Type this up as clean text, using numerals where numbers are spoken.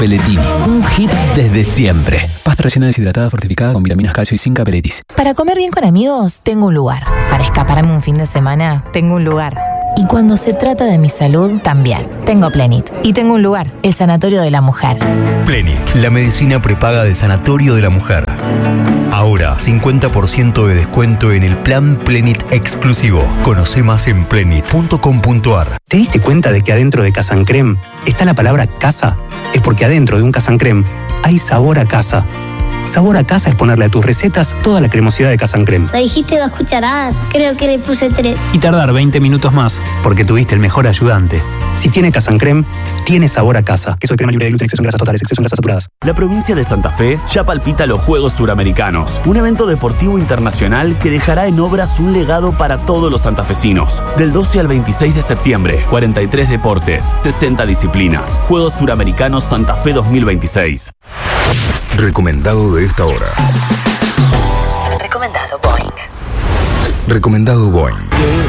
Pelletini, un hit desde siempre. Pasta rellena deshidratada fortificada con vitaminas, calcio y zinc Pelletis. Para comer bien con amigos, tengo un lugar. Para escaparme un fin de semana, tengo un lugar. Y cuando se trata de mi salud, también. Tengo Plenit. Y tengo un lugar, el Sanatorio de la Mujer. Plenit, la medicina prepaga del Sanatorio de la Mujer. Ahora, 50% de descuento en el plan Plenit exclusivo. Conoce más en plenit.com.ar. ¿Te diste cuenta de que adentro de Casa Creme está la palabra casa? Es porque adentro de un Casa Creme hay sabor a casa. Sabor a casa es ponerle a tus recetas toda la cremosidad de Casa Creme. Le dijiste 2 cucharadas, creo que le puse 3. Y tardar 20 minutos más, porque tuviste el mejor ayudante. Si tiene Casa Creme, tiene sabor a casa. Queso de crema libre de gluten, exceso en grasas totales, exceso en grasas saturadas. La provincia de Santa Fe ya palpita los Juegos Suramericanos, un evento deportivo internacional que dejará en obras un legado para todos los santafesinos. Del 12 al 26 de septiembre, 43 deportes, 60 disciplinas. Juegos Suramericanos Santa Fe 2026. Recomendado de esta hora. Recomendado Boeing. Recomendado Boeing.